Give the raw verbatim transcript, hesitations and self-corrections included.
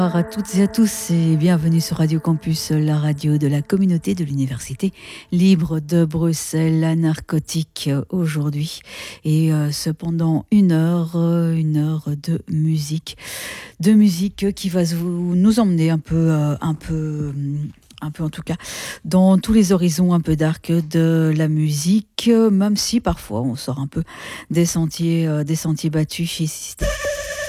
Bonsoir à toutes et à tous et bienvenue sur Radio Campus, la radio de la communauté de l'Université libre de Bruxelles, la narcotique aujourd'hui. Et euh, cependant une heure, euh, une heure de musique, de musique qui va vous, nous emmener un peu, euh, un peu. un peu en tout cas, dans tous les horizons un peu dark de la musique, même si parfois on sort un peu des sentiers, euh, des sentiers battus.